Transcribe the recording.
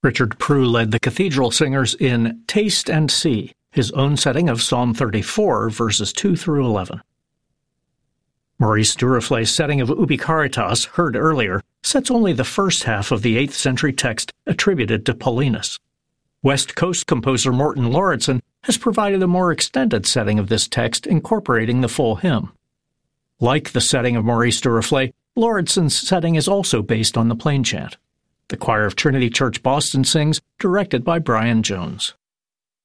Richard Prue led the cathedral singers in Taste and See, his own setting of Psalm 34, verses 2 through 11. Maurice Duruflé's setting of Ubi Caritas, heard earlier, sets only the first half of the 8th century text attributed to Paulinus. West Coast composer Morton Lauridsen has provided a more extended setting of this text incorporating the full hymn. Like the setting of Maurice Duruflé, Lauridsen's setting is also based on the plain chant. The choir of Trinity Church Boston sings, directed by Brian Jones.